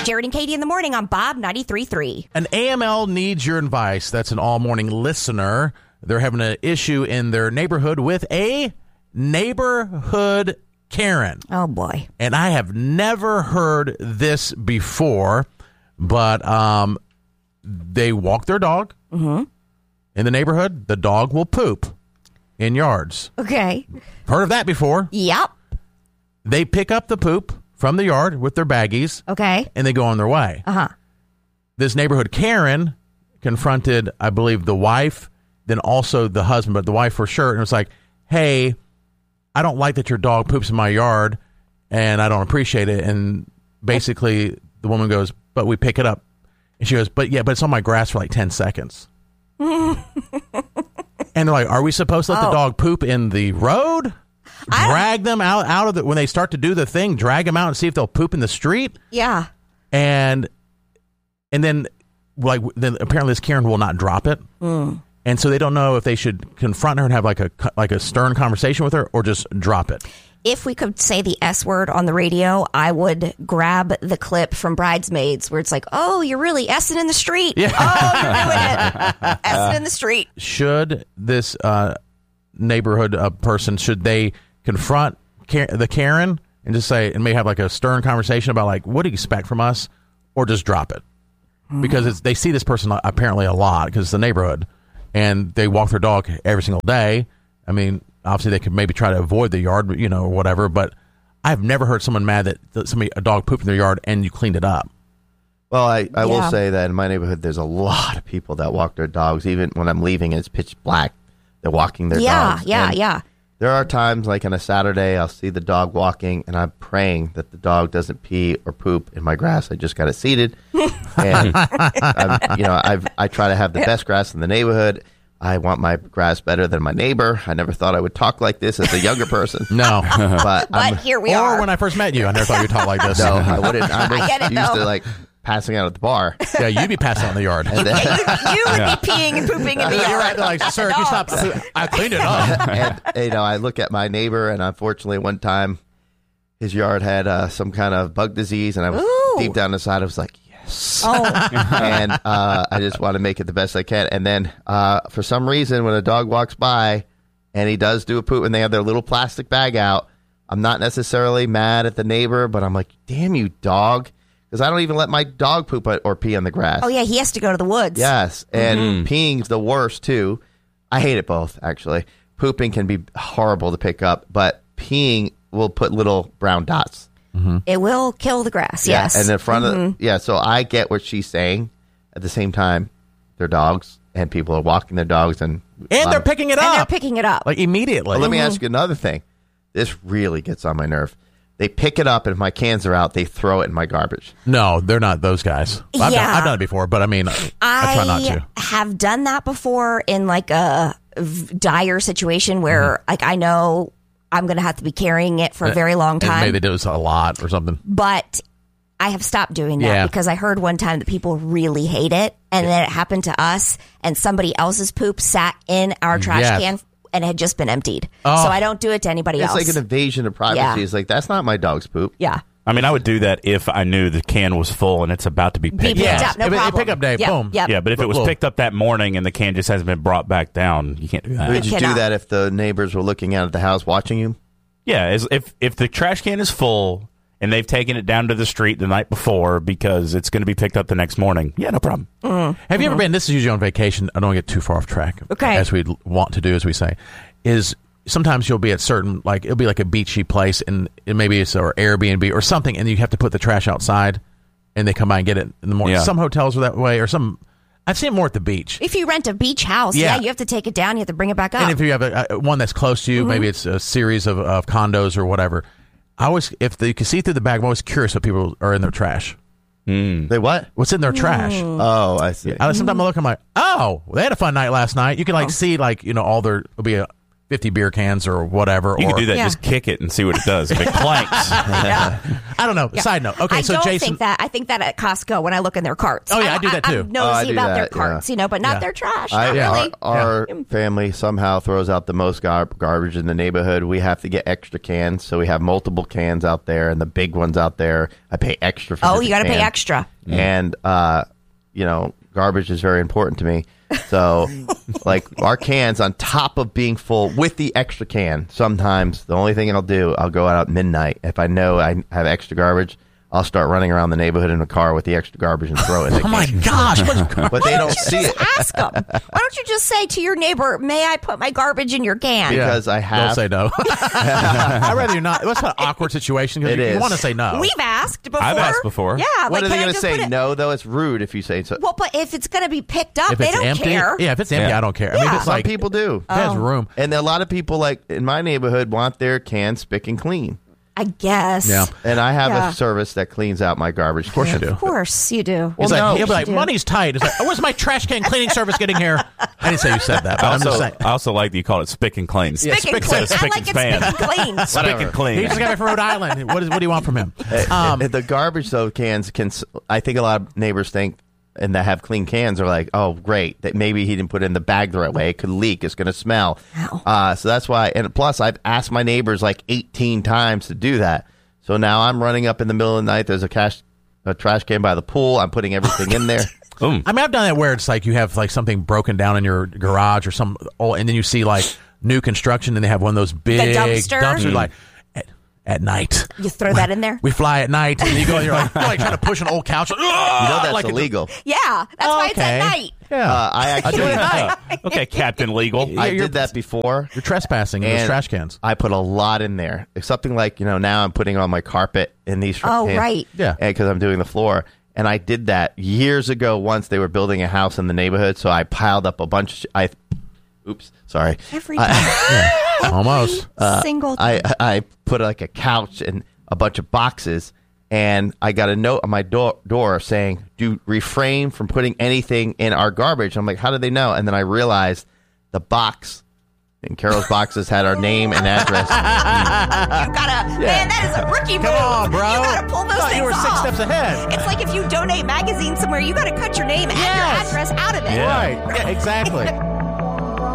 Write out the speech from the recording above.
Jared and Katie in the morning on Bob 93.3. An AML needs your advice. That's an all-morning listener. They're having an issue in their neighborhood with a neighborhood Karen. Oh, boy. And I have never heard this before, but they walk their dog in the neighborhood. The dog will poop in yards. Okay. Heard of that before? Yep. They pick up the poop from the yard with their baggies. Okay. And they go on their way. Uh-huh. This neighborhood Karen confronted, I believe, the wife, then also the husband, but the wife for sure. And it was like, hey, I don't like that your dog poops in my yard, and I don't appreciate it. And basically, the woman goes, but we pick it up. And she goes, but it's on my grass for like 10 seconds. And they're like, are we supposed to let the dog poop in the road? Drag them out of the, when they start to do the thing, drag them out and see if they'll poop in the street? Yeah. And then apparently this Karen will not drop it. And so they don't know if they should confront her and have like a stern conversation with her or just drop it. If we could say the S word on the radio, I would grab the clip from Bridesmaids where it's like, oh, you're really S-ing in the street. Yeah. Oh, you're doing it. S-ing in the street. Should this neighborhood person, should they confront the Karen and just say, and may have like a stern conversation about like, what do you expect from us? Or just drop it? Because they see this person apparently a lot because it's the neighborhood. And they walk their dog every single day. I mean, obviously they could maybe try to avoid the yard, or whatever. But I've never heard someone mad that a dog pooped in their yard and you cleaned it up. Well, I will say that in my neighborhood, there's a lot of people that walk their dogs. Even when I'm leaving and it's pitch black, they're walking their dogs. Yeah. There are times, like on a Saturday, I'll see the dog walking, and I'm praying that the dog doesn't pee or poop in my grass. I just got it seeded, and I try to have the best grass in the neighborhood. I want my grass better than my neighbor. I never thought I would talk like this as a younger person. No, but here we are. Or when I first met you, I never thought you'd talk like this. No, I wouldn't. I was get it, used though. to like passing out at the bar. Yeah, you'd be passing out in the yard. You would be peeing and pooping in the yard. You're right. They're like, sir, can you stop? I cleaned it up. And I look at my neighbor, and unfortunately, one time his yard had some kind of bug disease, and I was deep down inside. I was like, yes. Oh. And I just want to make it the best I can. And then for some reason, when a dog walks by and he does do a poop, and they have their little plastic bag out, I'm not necessarily mad at the neighbor, but I'm like, damn you, dog. Because I don't even let my dog poop or pee on the grass. Oh, yeah, he has to go to the woods. Yes, and peeing's the worst, too. I hate it both, actually. Pooping can be horrible to pick up, but peeing will put little brown dots. It will kill the grass, yes. And in front of so I get what she's saying. At the same time, they're dogs, and people are walking their dogs. And they're picking it up. And they're picking it up. Like, immediately. Well, let me ask you another thing. This really gets on my nerve. They pick it up, and if my cans are out, they throw it in my garbage. No, they're not those guys. I've done it before, but I mean, I try not to. I have done that before in like a dire situation where like I know I'm going to have to be carrying it for a very long time. Maybe they do this a lot or something. But I have stopped doing that because I heard one time that people really hate it, and then it happened to us, and somebody else's poop sat in our trash can and had just been emptied. So I don't do it to anybody else. It's like an invasion of privacy. Yeah. It's like, that's not my dog's poop. Yeah. I mean, I would do that if I knew the can was full and it's about to be picked up. No problem. Pick up day, boom. Yep. Yeah, but if it was picked up that morning and the can just hasn't been brought back down, you can't do that. Would you do that if the neighbors were looking out at the house watching you? Yeah, if the trash can is full and they've taken it down to the street the night before because it's going to be picked up the next morning, yeah, no problem. Have you ever been, this is usually on vacation, I don't want to get too far off track, as we want to do, as we say, is sometimes you'll be at certain, like, it'll be like a beachy place, and maybe it's or Airbnb or something, and you have to put the trash outside, and they come by and get it in the morning. Yeah. Some hotels are that way, or some, I've seen it more at the beach. If you rent a beach house, you have to take it down, you have to bring it back up. And if you have one that's close to you, maybe it's a series of condos or whatever, if you can see through the bag, I'm always curious what people are in their trash. They what? What's in their trash? Oh, I see. Sometimes I look, I'm like, oh, they had a fun night last night. You can see all their, it'll be 50 beer cans or whatever. You can do that. Just kick it and see what it does. If it clanks. I don't know. Yeah. Side note. Okay, so don't Jason. Think that. I think that at Costco when I look in their carts. Oh, yeah, I do that too. I'm nosy about their carts, but not their trash. Our family somehow throws out the most garbage in the neighborhood. We have to get extra cans, so we have multiple cans out there, and the big ones out there, I pay extra for. Oh, you got to pay extra. And, garbage is very important to me. So, like, our cans, on top of being full with the extra can, sometimes the only thing I'll do, I'll go out at midnight. If I know I have extra garbage, I'll start running around the neighborhood in a car with the extra garbage and throw it in the can. My gosh. But they don't see it. Ask them. Why don't you just say to your neighbor, may I put my garbage in your can? Because I have. Don't say no. I'd rather you not. That's an awkward situation. It is. You want to say no. We've asked before. I've asked before. Yeah. What are they going to say? No, though? It's rude if you say so. Well, but if it's going to be picked up, they don't empty, care. Yeah, if it's empty, I don't care. I mean, it's some people do. It has room. And a lot of people, like in my neighborhood, want their cans spick and clean. I guess. Yeah. And I have a service that cleans out my garbage. Of course you do. Of course you do. He'll be like, money's tight. It's like, when's my trash can cleaning service getting here? I didn't say you said that, but I'm just saying. I also like that you call it spick and clean. Spick and clean. I like it spick and clean. Spick and clean. He just got it from Rhode Island. What do you want from him? The garbage, though, cans can. I think a lot of neighbors think, and that have clean cans are like, oh, great, that maybe he didn't put it in the bag the right way. It could leak. It's going to smell. So that's why. And plus, I've asked my neighbors like 18 times to do that. So now I'm running up in the middle of the night. There's a trash can by the pool. I'm putting everything in there. I mean, I've done that where it's like you have like something broken down in your garage or and then you see like new construction and they have one of those big dumpsters. Like, at night. You throw that in there? We fly at night. And you go and you're like trying to push an old couch. That's like illegal. Yeah, that's why it's at night. Yeah. I actually Okay, Captain Legal. I did that before. You're trespassing in those trash cans. I put a lot in there. It's something like, now I'm putting on my carpet in these cans. Right. Yeah. Because I'm doing the floor. And I did that years ago once they were building a house in the neighborhood. So I piled up a bunch of oops, sorry. Every time. Almost. Single time. I put like a couch and a bunch of boxes, and I got a note on my door saying, "Do refrain from putting anything in our garbage." I'm like, how did they know? And then I realized the box in Carol's boxes had our name and address. Man, that is a rookie move. Come on, bro. You gotta pull those things you were off. 6 steps ahead. It's like if you donate magazines somewhere, you gotta cut your name and your address out of it. Right. Yeah, exactly.